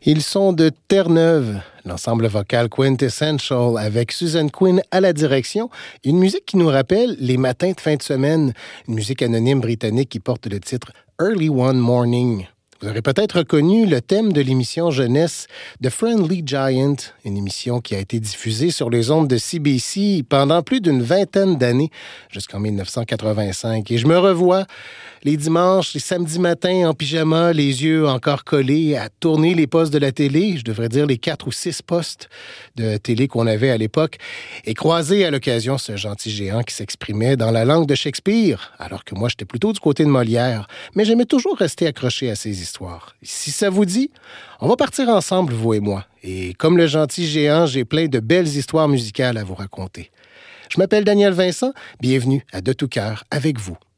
Ils sont de Terre-Neuve, l'ensemble vocal Quintessential avec Susan Quinn à la direction. Une musique qui nous rappelle les matins de fin de semaine. Une musique anonyme britannique qui porte le titre Early One Morning. Vous aurez peut-être reconnu le thème de l'émission jeunesse The Friendly Giant, une émission qui a été diffusée sur les ondes de CBC pendant plus d'une vingtaine d'années, jusqu'en 1985. Et je me revois les dimanches, les samedis matins en pyjama, les yeux encore collés, à tourner les postes de la télé, je devrais dire les 4 ou 6 postes de télé qu'on avait à l'époque, et croiser à l'occasion ce gentil géant qui s'exprimait dans la langue de Shakespeare, alors que moi j'étais plutôt du côté de Molière, mais j'aimais toujours rester accroché à ces histoires. Si ça vous dit, on va partir ensemble, vous et moi. Et comme le gentil géant, j'ai plein de belles histoires musicales à vous raconter. Je m'appelle Daniel Vincent, bienvenue à De tout cœur avec vous.